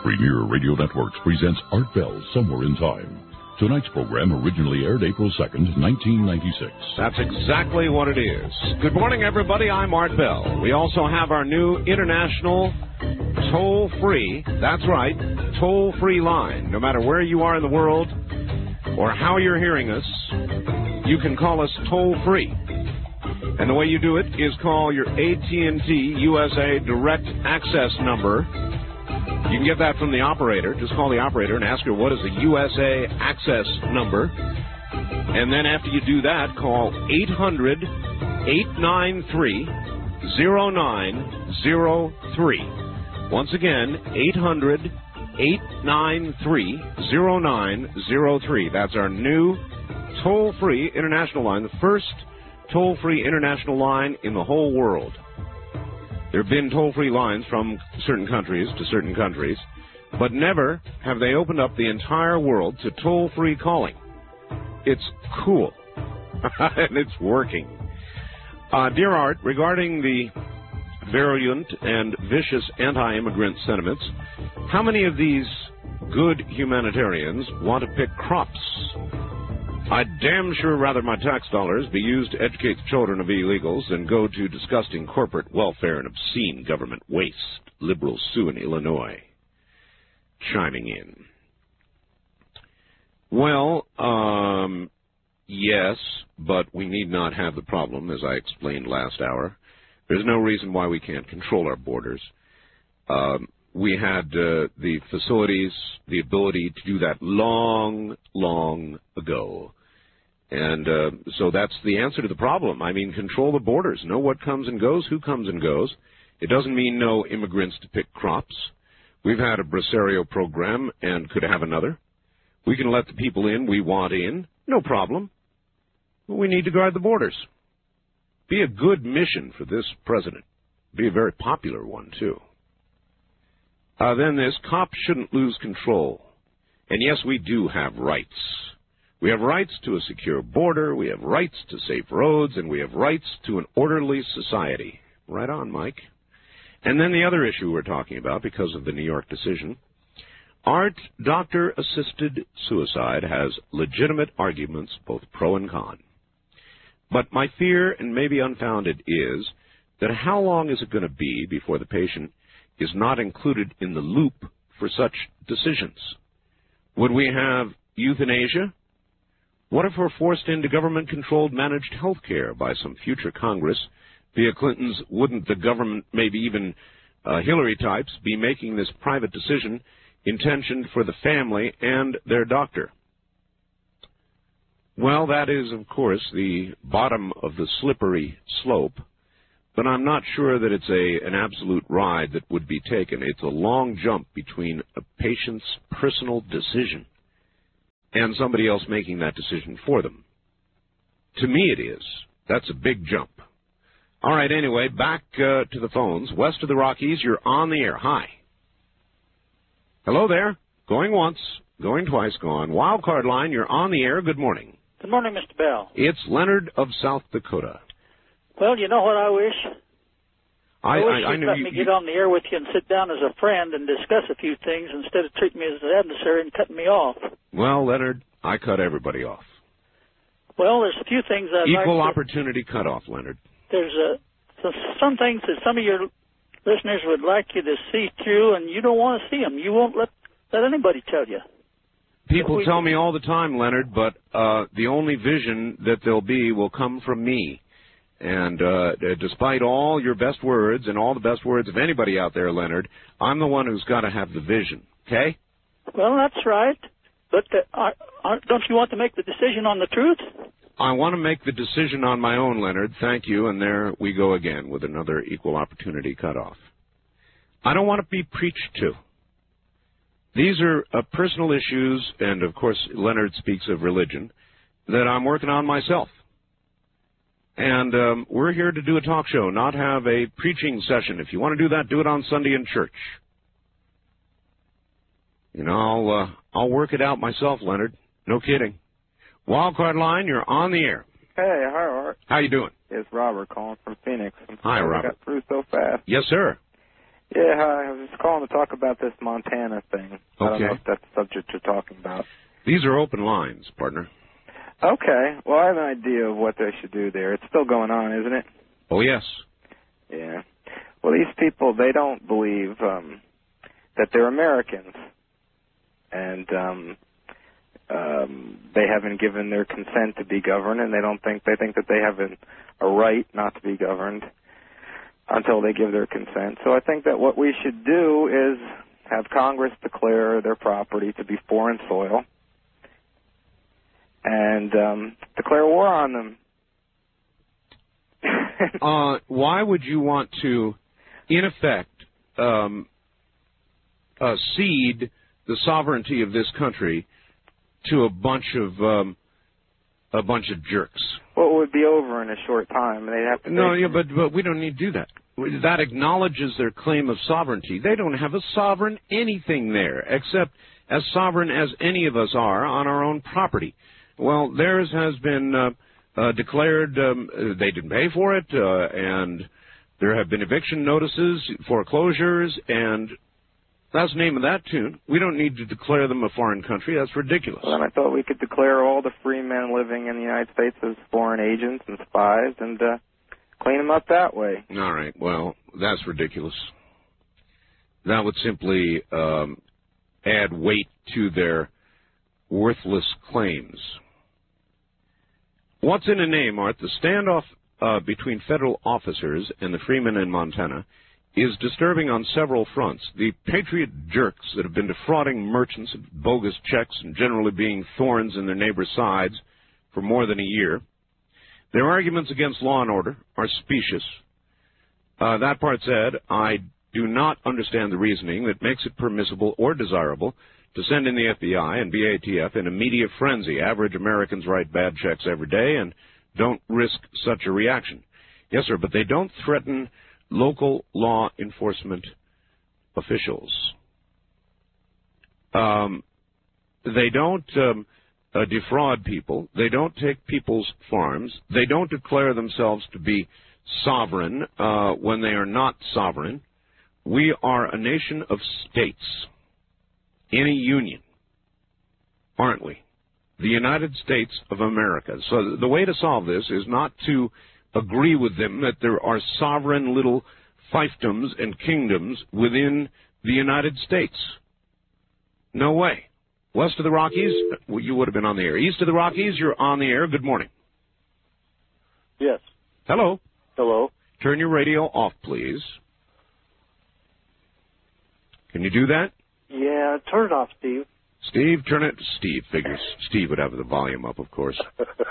Premier Radio Networks presents Art Bell Somewhere in Time. Tonight's program originally aired April 2nd, 1996. That's exactly what it is. Good morning, everybody. I'm Art Bell. We also have our new international toll-free, that's right, toll-free line. No matter where you are in the world or how you're hearing us, you can call us toll-free. And the way you do it is call your AT&T USA Direct Access number. You can get that from the operator. Just call the operator and ask her what is the USA Access number. And then after you do that, call 800-893-0903. Once again, 800-893-0903. That's our new toll-free international line, the first toll-free international line in the whole world. There have been toll-free lines from certain countries to certain countries, but never have they opened up the entire world to toll-free calling. It's cool, and it's working. Dear Art, regarding the virulent and vicious anti-immigrant sentiments, how many of these good humanitarians want to pick crops? I'd damn sure rather my tax dollars be used to educate the children of illegals than go to disgusting corporate welfare and obscene government waste. Liberal Sue in Illinois chiming in. Well, yes, but we need not have the problem, as I explained last hour. There's no reason why we can't control our borders. We had the facilities, the ability to do that long ago. And so that's the answer to the problem. I mean, control the borders. Know what comes and goes, who comes and goes. It doesn't mean no immigrants to pick crops. We've had a Bracerio program and could have another. We can let the people in we want in. No problem. But we need to guard the borders. Be a good mission for this president. Be a very popular one, too. Then this, cops shouldn't lose control. And yes, we do have rights. We have rights to a secure border, we have rights to safe roads, and we have rights to an orderly society. Right on, Mike. And then the other issue we're talking about, because of the New York decision, doctor-assisted suicide has legitimate arguments, both pro and con. But my fear, and maybe unfounded, is that how long is it going to be before the patient is not included in the loop for such decisions? Would we have euthanasia? What if we're forced into government-controlled managed health care by some future Congress? Via Clinton's, wouldn't the government, maybe even Hillary types, be making this private decision intentioned for the family and their doctor? Well, that is, of course, the bottom of the slippery slope. But I'm not sure that it's an absolute ride that would be taken. It's a long jump between a patient's personal decision and somebody else making that decision for them. To me it is. That's a big jump. All right, anyway, back to the phones. West of the Rockies, you're on the air. Hi. Hello there. Going once, going twice, gone. Wildcard line, you're on the air. Good morning. Good morning, Mr. Bell. It's Leonard of South Dakota. Well, you know what I wish? I wish you'd let me get on the air with you and sit down as a friend and discuss a few things instead of treating me as an adversary and cutting me off. Well, Leonard, I cut everybody off. Well, there's a few things I'd like to... Equal opportunity cutoff, Leonard. There's some things that some of your listeners would like you to see through, and you don't want to see them. You won't let anybody tell you. People tell me all the time, Leonard, but the only vision that there'll be will come from me. And despite all your best words and all the best words of anybody out there, Leonard, I'm the one who's got to have the vision, okay? Well, that's right. But don't you want to make the decision on the truth? I want to make the decision on my own, Leonard. Thank you. And there we go again with another equal opportunity cutoff. I don't want to be preached to. These are personal issues, and, of course, Leonard speaks of religion, that I'm working on myself. And we're here to do a talk show, not have a preaching session. If you want to do that, do it on Sunday in church. You know, I'll work it out myself, Leonard. No kidding. Wildcard line, you're on the air. Hey, hi, Art. How you doing? It's Robert calling from Phoenix. Hi, Robert. Got through so fast. Yes, sir. Yeah, I was calling to talk about this Montana thing. Okay. I don't know if that's the subject you're talking about. These are open lines, partner. Okay. Well, I have an idea of what they should do there. It's still going on, isn't it? Oh, yes. Yeah. Well, these people, they don't believe that they're Americans. And they haven't given their consent to be governed, and they think that they have a right not to be governed until they give their consent. So I think that what we should do is have Congress declare their property to be foreign soil and declare war on them. Why would you want to, in effect, cede the sovereignty of this country to a bunch of jerks? Well, it would be over in a short time. They'd have to. No, yeah, but we don't need to do that. That acknowledges their claim of sovereignty. They don't have a sovereign anything there, except as sovereign as any of us are on our own property. Well, theirs has been declared. They didn't pay for it, and there have been eviction notices, foreclosures, and that's the name of that tune. We don't need to declare them a foreign country. That's ridiculous. Well, I thought we could declare all the free men living in the United States as foreign agents and spies and clean them up that way. All right. Well, that's ridiculous. That would simply add weight to their worthless claims. What's in a name, Art? The standoff between federal officers and the freemen in Montana is disturbing on several fronts. The patriot jerks that have been defrauding merchants of bogus checks and generally being thorns in their neighbors' sides for more than a year. Their arguments against law and order are specious. That part said, I do not understand the reasoning that makes it permissible or desirable to send in the FBI and BATF in a media frenzy. Average Americans write bad checks every day and don't risk such a reaction. Yes, sir, but they don't threaten local law enforcement officials. They don't defraud people. They don't take people's farms. They don't declare themselves to be sovereign when they are not sovereign. We are a nation of states in a union, aren't we? The United States of America. So the way to solve this is not to agree with them that there are sovereign little fiefdoms and kingdoms within the United States. No way. West of the Rockies, well, you would have been on the air. East of the Rockies, you're on the air. Good morning. Yes. Hello. Hello. Turn your radio off, please. Can you do that? Yeah, turn it off, Steve. Steve, turn it. Steve figures. Steve would have the volume up, of course.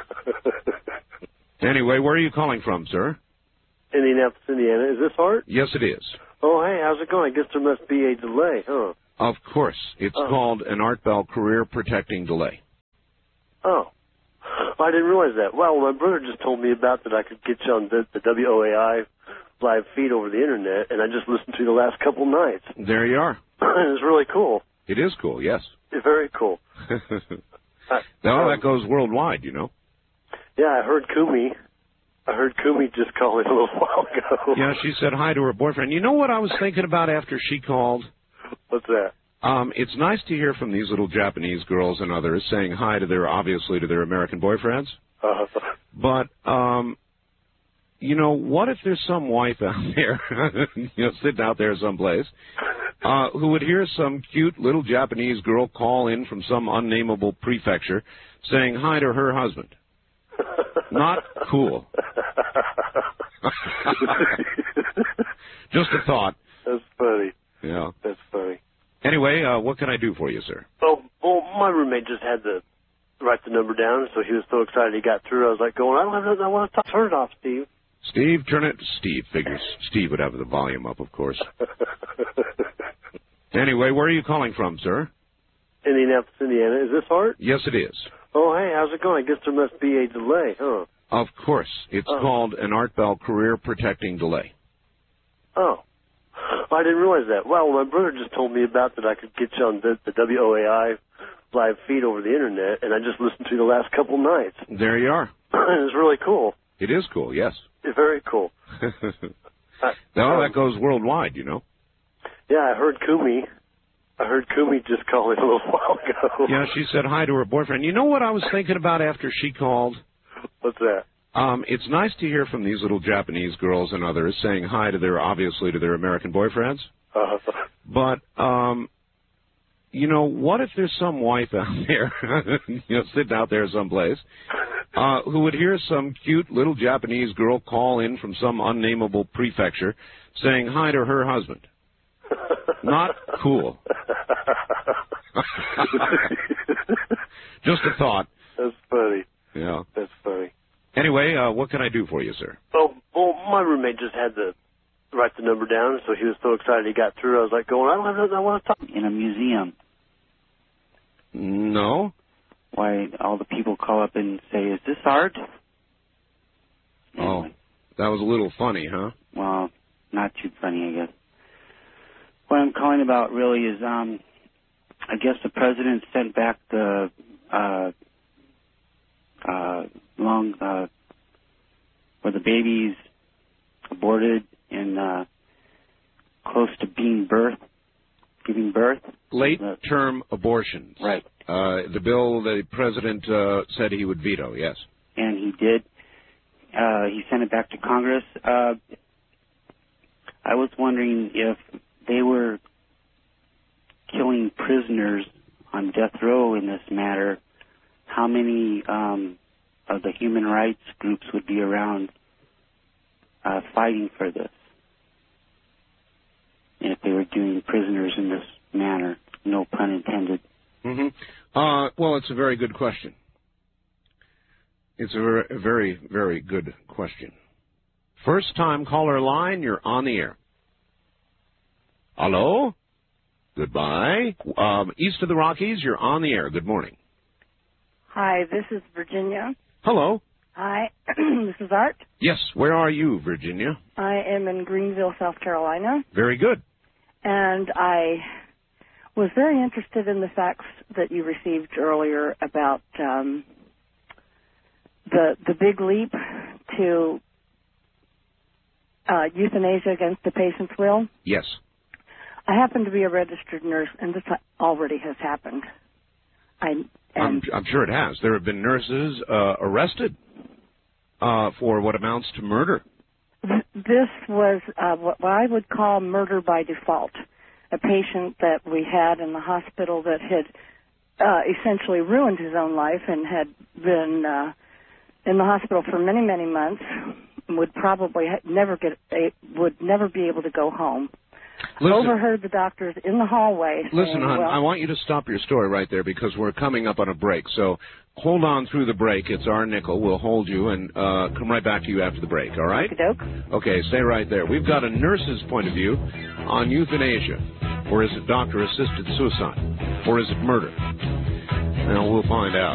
Anyway, where are you calling from, sir? Indianapolis, Indiana. Is this Art? Yes, it is. Oh, hey, how's it going? I guess there must be a delay, huh? Of course. It's called an Art Bell career protecting delay. Oh. I didn't realize that. Well, my brother just told me about that I could get you on the WOAI live feed over the Internet, and I just listened to you the last couple nights. There you are. It's really cool. It is cool, yes. It's very cool. No, that goes worldwide, you know. Yeah, I heard Kumi just call in a little while ago. Yeah, she said hi to her boyfriend. You know what I was thinking about after she called? What's that? It's nice to hear from these little Japanese girls and others saying hi to their American boyfriends. But, you know, what if there's some wife out there, sitting out there someplace, who would hear some cute little Japanese girl call in from some unnamable prefecture saying hi to her husband? Not cool. Just a thought. That's funny. Yeah. That's funny. Anyway, what can I do for you, sir? Oh, well, my roommate just had to write the number down, so he was so excited he got through. I was like, I want to turn it off, Steve. Steve, turn it. Steve figures. Steve would have the volume up, of course. Anyway, where are you calling from, sir? Indianapolis, Indiana. Is this Art? Yes, it is. Oh, hey, how's it going? I guess there must be a delay, huh? Of course. It's called an Art Bell career protecting delay. Oh. I didn't realize that. Well, my brother just told me about that I could get you on the WOAI live feed over the Internet, and I just listened to you the last couple nights. There you are. It's really cool. It is cool, yes. It's very cool. No, that goes worldwide, you know. Yeah, I heard Kumi just call in a little while ago. Yeah, she said hi to her boyfriend. You know what I was thinking about after she called? What's that? It's nice to hear from these little Japanese girls and others saying hi to their American boyfriends. But, you know, what if there's some wife out there, sitting out there someplace, who would hear some cute little Japanese girl call in from some unnamable prefecture saying hi to her husband? Not cool. Just a thought. That's funny. Yeah. That's funny. Anyway, what can I do for you, sir? Well, my roommate just had to write the number down, so he was so excited he got through. I was like, I don't have nothing I want to talk. In a museum. No. Why, all the people call up and say, is this art? Anyway. Oh, that was a little funny, huh? Well, not too funny, I guess. What I'm calling about really is, I guess the president sent back the where the baby's aborted and close to giving birth. Late-term abortions. Right. The bill the president said he would veto, yes. And he did. He sent it back to Congress. I was wondering if they were killing prisoners on death row in this matter, how many of the human rights groups would be around fighting for this? And if they were doing prisoners in this manner, no pun intended. Mm-hmm. Well, it's a very good question. It's a very, very good question. First-time caller line, you're on the air. Hello? Goodbye. East of the Rockies, you're on the air. Good morning. Hi, this is Virginia. Hello. Hi, this is Art. Yes, where are you, Virginia? I am in Greenville, South Carolina. Very good. And I was very interested in the facts that you received earlier about the big leap to euthanasia against the patient's will. Yes. I happen to be a registered nurse, and this already has happened. I'm sure it has. There have been nurses arrested for what amounts to murder. This was what I would call murder by default. A patient that we had in the hospital that had essentially ruined his own life and had been in the hospital for many, many months, would probably would never be able to go home. Listen, overheard the doctors in the hallway saying, listen, hon, I want you to stop your story right there because we're coming up on a break. So hold on through the break. It's our nickel. We'll hold you and come right back to you after the break, all right? Okey-doke. Okay, stay right there. We've got a nurse's point of view on euthanasia. Or is it doctor-assisted suicide? Or is it murder? Well, we'll find out.